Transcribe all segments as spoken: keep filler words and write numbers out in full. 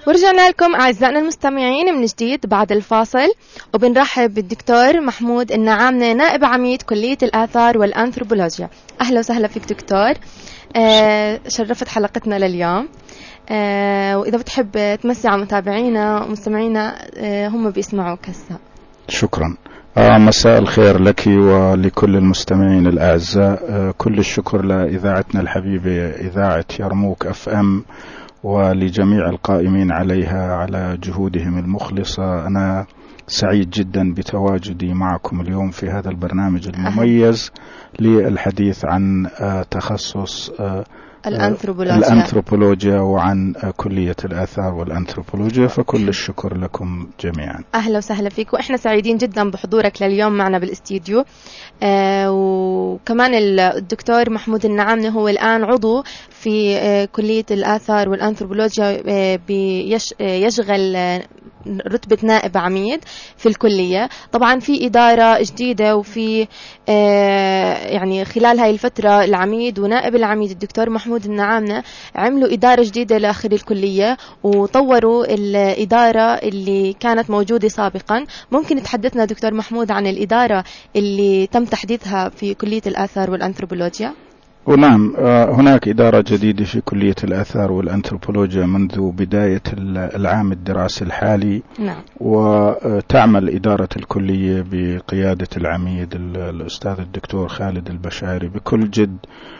ورجعنا لكم أعزائنا المستمعين من جديد بعد الفاصل، وبنرحب بالدكتور محمود النعامنة نائب عميد كلية الآثار والأنثروبولوجيا. أهلا وسهلا فيك دكتور. آه شرفت حلقتنا لليوم. آه وإذا بتحب تمسي على متابعينا ومستمعينا آه هم بيسمعوك هسه. شكرا. آه مساء الخير لك ولكل المستمعين الأعزاء. آه كل الشكر لإذاعتنا الحبيبة إذاعة يرموك أف أم ولجميع القائمين عليها على جهودهم المخلصة. أنا سعيد جدا بتواجدي معكم اليوم في هذا البرنامج المميز للحديث عن تخصص الأنثروبولوجيا. الأنثروبولوجيا وعن كلية الآثار والأنثروبولوجيا، فكل الشكر لكم جميعا. أهلا وسهلا فيك، وإحنا سعيدين جدا بحضورك لليوم معنا بالاستديو. آه وكمان الدكتور محمود النعامنة هو الآن عضو في آه كلية الآثار والأنثروبولوجيا، آه بيشغل آه رتبة نائب عميد في الكلية. طبعا في إدارة جديدة، وفي آه يعني خلال هاي الفترة العميد ونائب العميد الدكتور محمود النعامنة عملوا إدارة جديدة لآخر الكلية وطوروا الإدارة اللي كانت موجودة سابقا. ممكن تحدثنا دكتور محمود عن الإدارة اللي تم تحديثها في كلية الآثار والأنثروبولوجيا؟ ونعم، هناك إدارة جديدة في كلية الآثار والأنثروبولوجيا منذ بداية العام الدراسي الحالي. نعم. وتعمل إدارة الكلية بقيادة العميد الأستاذ الدكتور خالد البشاري بكل جد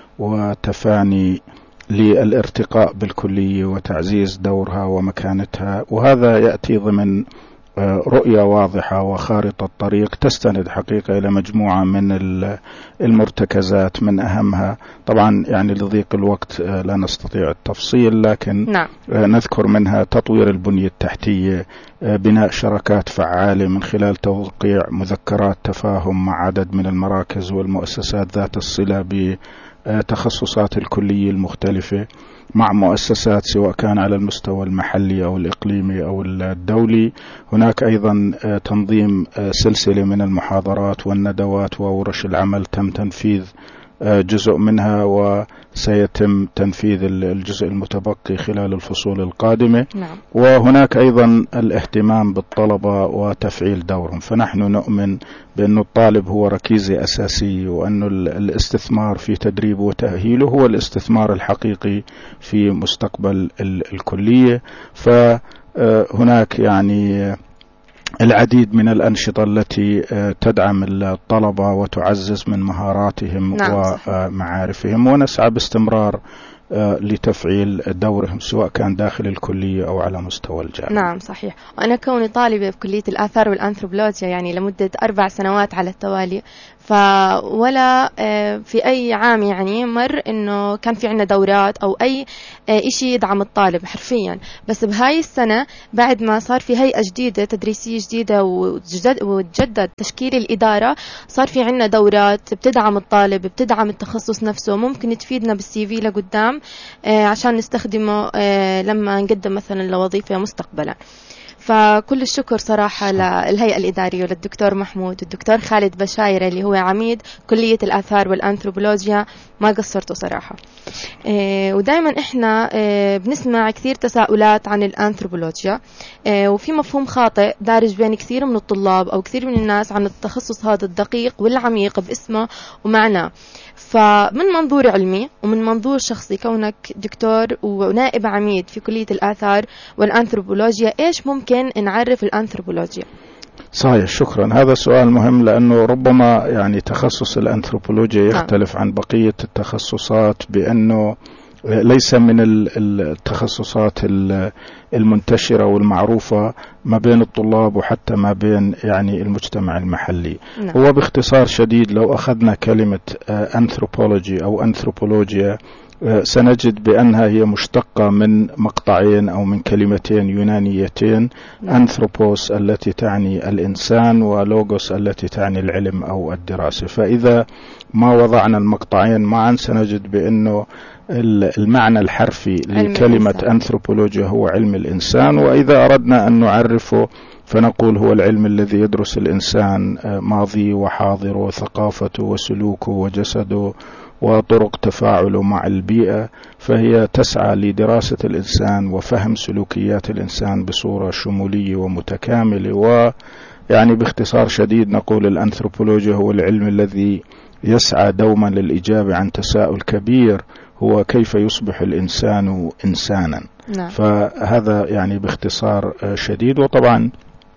وتفاني للارتقاء بالكلية وتعزيز دورها ومكانتها، وهذا يأتي ضمن رؤية واضحة وخارطة طريق تستند حقيقة إلى مجموعة من المرتكزات. من أهمها طبعا يعني لضيق الوقت لا نستطيع التفصيل، لكن نعم. نذكر منها تطوير البنية التحتية، بناء شراكات فعالة من خلال توقيع مذكرات تفاهم مع عدد من المراكز والمؤسسات ذات الصلة بتخصصات الكلية المختلفة، مع مؤسسات سواء كان على المستوى المحلي أو الإقليمي أو الدولي. هناك أيضا تنظيم سلسلة من المحاضرات والندوات وورش العمل تم تنفيذ جزء منها، وسيتم تنفيذ الجزء المتبقي خلال الفصول القادمة. نعم. وهناك أيضا الاهتمام بالطلبة وتفعيل دورهم، فنحن نؤمن بأن الطالب هو ركيزة أساسية، وأن الاستثمار في تدريبه وتأهيله هو الاستثمار الحقيقي في مستقبل الكلية. فهناك يعني العديد من الأنشطة التي تدعم الطلبة وتعزز من مهاراتهم. نعم. ومعارفهم، ونسعى باستمرار لتفعيل دورهم سواء كان داخل الكلية أو على مستوى الجامعة. نعم صحيح. وأنا كوني طالبة في كلية الآثار والأنثروبولوجيا يعني لمدة أربع سنوات على التوالي، فولا في أي عام يعني مر إنه كان في عنا دورات أو أي إشي يدعم الطالب حرفيا. بس بهاي السنة بعد ما صار في هيئة جديدة تدريسية جديدة وتجدد تشكيل الإدارة، صار في عنا دورات بتدعم الطالب، بتدعم التخصص نفسه، ممكن تفيدنا بالسي في لقدام عشان نستخدمه لما نقدم مثلا لوظيفة مستقبلا. فكل الشكر صراحة للهيئة الإدارية وللدكتور محمود والدكتور خالد بشاير اللي هو عميد كلية الآثار والأنثروبولوجيا، ما قصرتوا صراحة. إيه ودائما إحنا إيه بنسمع كثير تساؤلات عن الأنثروبولوجيا، إيه وفي مفهوم خاطئ دارج بين كثير من الطلاب أو كثير من الناس عن التخصص هذا الدقيق والعميق باسمه ومعناه. فمن منظور علمي ومن منظور شخصي كونك دكتور ونائب عميد في كلية الآثار والأنثروبولوجيا، إيش ممكن نعرف الأنثروبولوجيا؟ صحيح، شكرا. هذا سؤال مهم، لأنه ربما يعني تخصص الأنثروبولوجيا يختلف عن بقية التخصصات بأنه ليس من التخصصات المنتشرة والمعروفة ما بين الطلاب وحتى ما بين يعني المجتمع المحلي. نعم. هو باختصار شديد لو أخذنا كلمة أنثروبولوجي أو أنثروبولوجيا سنجد بأنها هي مشتقة من مقطعين أو من كلمتين يونانيتين. نعم. أنثروبوس التي تعني الإنسان، ولوغوس التي تعني العلم أو الدراسة. فإذا ما وضعنا المقطعين معا سنجد بأنه المعنى الحرفي لكلمة أنثروبولوجيا هو علم الإنسان، وإذا أردنا أن نعرفه فنقول هو العلم الذي يدرس الإنسان ماضيه وحاضره وثقافته وسلوكه وجسده وطرق تفاعله مع البيئة، فهي تسعى لدراسة الإنسان وفهم سلوكيات الإنسان بصورة شمولية ومتكاملة. ويعني باختصار شديد نقول الأنثروبولوجيا هو العلم الذي يسعى دوما للإجابة عن تساؤل كبير، هو كيف يصبح الإنسان إنسانا. نعم. فهذا يعني باختصار شديد. وطبعا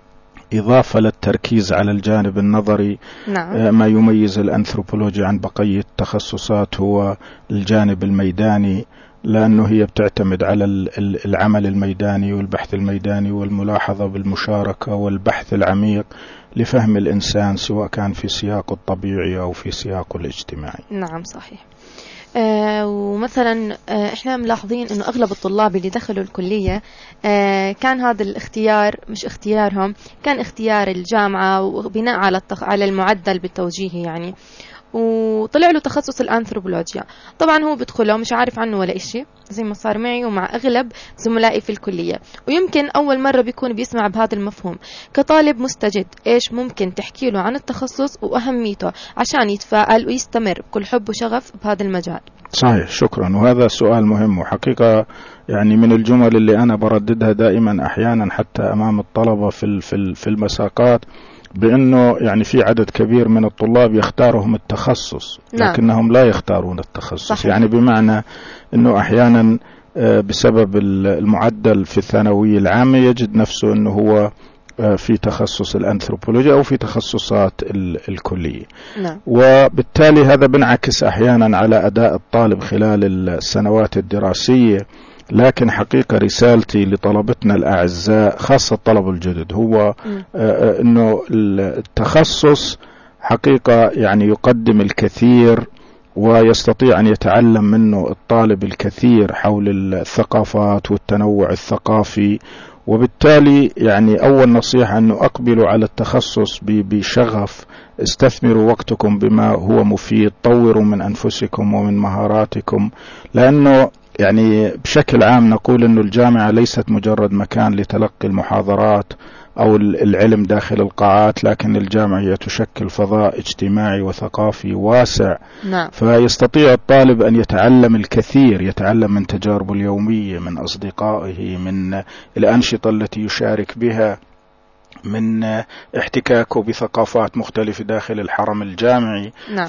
إضافة للتركيز على الجانب النظري، نعم. ما يميز الأنثروبولوجيا عن بقية التخصصات هو الجانب الميداني، لأنه هي بتعتمد على العمل الميداني والبحث الميداني والملاحظة بالمشاركة والبحث العميق لفهم الإنسان، سواء كان في سياقه الطبيعي أو في سياقه الاجتماعي. نعم صحيح. آه ومثلا آه احنا ملاحظين انه اغلب الطلاب اللي دخلوا الكلية آه كان هذا الاختيار مش اختيارهم، كان اختيار الجامعة وبناء على التخ... على المعدل بالتوجيهي يعني، وطلع له تخصص الأنثروبولوجيا. طبعا هو بدخله مش عارف عنه ولا إشي، زي ما صار معي ومع أغلب زملائي في الكلية، ويمكن أول مرة بيكون بيسمع بهذا المفهوم. كطالب مستجد إيش ممكن تحكي له عن التخصص وأهميته عشان يتفاعل ويستمر بكل حب وشغف بهذا المجال؟ صحيح، شكرا. وهذا سؤال مهم، وحقيقة يعني من الجمل اللي أنا برددها دائما أحيانا حتى أمام الطلبة في في المساقات، بأنه يعني في عدد كبير من الطلاب يختارهم التخصص لكنهم لا يختارون التخصص. صحيح. يعني بمعنى أنه أحيانا بسبب المعدل في الثانوية العامة يجد نفسه أنه هو في تخصص الأنثروبولوجيا أو في تخصصات الكلية. نعم. وبالتالي هذا بنعكس أحيانا على أداء الطالب خلال السنوات الدراسية. لكن حقيقة رسالتي لطلبتنا الأعزاء خاصة الطلبة الجدد هو آه أنه التخصص حقيقة يعني يقدم الكثير ويستطيع أن يتعلم منه الطالب الكثير حول الثقافات والتنوع الثقافي. وبالتالي يعني أول نصيحة أنه أقبلوا على التخصص بشغف، استثمروا وقتكم بما هو مفيد، طوروا من أنفسكم ومن مهاراتكم، لأنه يعني بشكل عام نقول أن الجامعة ليست مجرد مكان لتلقي المحاضرات أو العلم داخل القاعات، لكن الجامعة هي تشكل فضاء اجتماعي وثقافي واسع. نعم. فيستطيع الطالب أن يتعلم الكثير، يتعلم من تجاربه اليومية، من أصدقائه، من الأنشطة التي يشارك بها، من احتكاكه بثقافات مختلفة داخل الحرم الجامعي. نعم.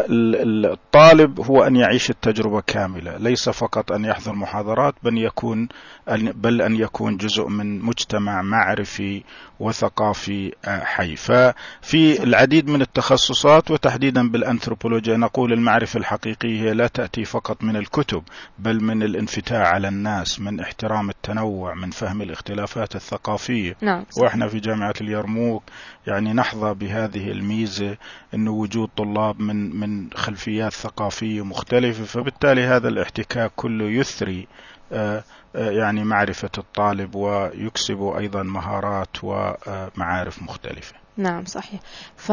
فالطالب هو أن يعيش التجربة كاملة، ليس فقط أن يحضر محاضرات، بل يكون بل أن يكون جزء من مجتمع معرفي وثقافي حي. ففي العديد من التخصصات وتحديدا بالأنثروبولوجيا نقول المعرفة الحقيقية لا تأتي فقط من الكتب، بل من الانفتاح على الناس، من احترام التنوع، من فهم الاختلافات الثقافية. نعم. وإحنا في جامعة اليرموك يعني نحظى بهذه الميزة، أنه وجود طلاب من من خلفيات ثقافية مختلفة، فبالتالي هذا الاحتكاك كله يثري يعني معرفة الطالب ويكسب أيضا مهارات ومعارف مختلفة. نعم صحيح.